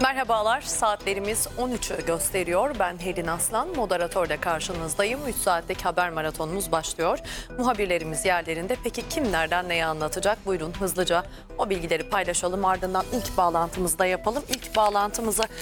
Merhabalar, saatlerimiz 13'ü gösteriyor. Ben Helin Aslan, moderatörde karşınızdayım. 3 saatlik haber maratonumuz başlıyor. Muhabirlerimiz yerlerinde. Peki kim nereden neyi anlatacak? Buyurun hızlıca o bilgileri paylaşalım. Ardından ilk bağlantımızı da yapalım. İlk bağlantımızı